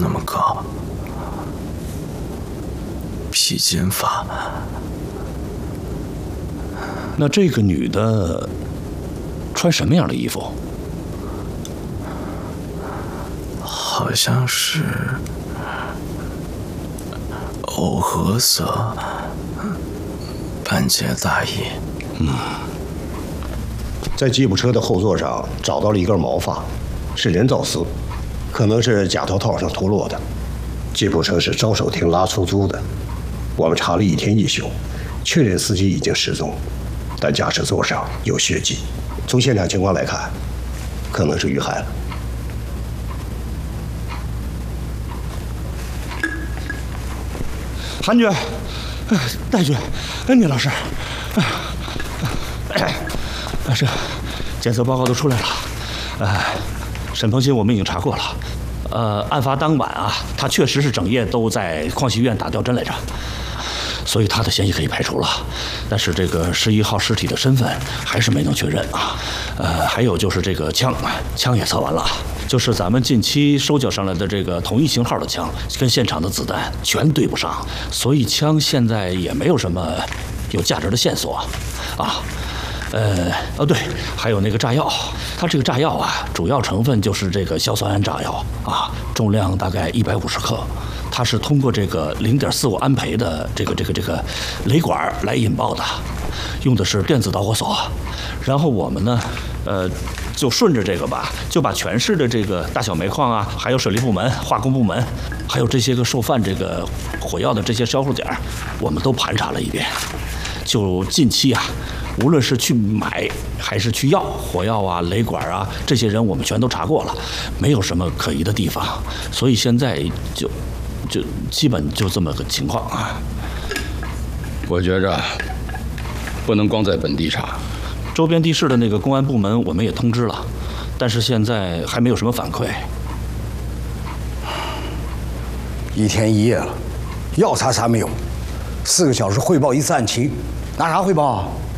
那么高，披金发。 那这个女的穿什么样的衣服？ 好像是藕荷色半截大衣。 在吉普车的后座上找到了一根毛发，是人造丝，可能是假头套上脱落的。吉普车是招手亭拉出租的，我们查了1天1宿，确认司机已经失踪，但驾驶座上有血迹，从现场情况来看，可能是遇害了。 韩局，戴局，聂老师，是，检测报告都出来了，沈鹏鑫我们已经查过了，案发当晚啊，他确实是整夜都在矿系医院打吊针来着，所以他的嫌疑可以排除了。但是这个11号尸体的身份还是没能确认啊，还有就是这个枪也测完了。就是咱们近期收缴上来的这个同一型号的枪，跟现场的子弹全对不上，所以枪现在也没有什么有价值的线索啊。对，还有那个炸药，它这个炸药啊，主要成分就是这个硝酸铵炸药啊，重量大概150克，它是通过这个0.45安培的这个雷管来引爆的，用的是电子导火索。然后我们呢，就顺着这个吧，就把全市的这个大小煤矿啊，还有水利部门、化工部门，还有这些个受犯这个火药的这些销售点，我们都盘查了一遍。就近期啊，无论是去买还是去要火药啊、雷管啊，这些人我们全都查过了，没有什么可疑的地方，所以现在就基本就这么个情况啊。 我觉着不能光在本地查， 周边地市的那个公安部门我们也通知了，但是现在还没有什么反馈。 1天1夜了，要查啥没有？4个小时汇报一次案情，拿啥汇报啊？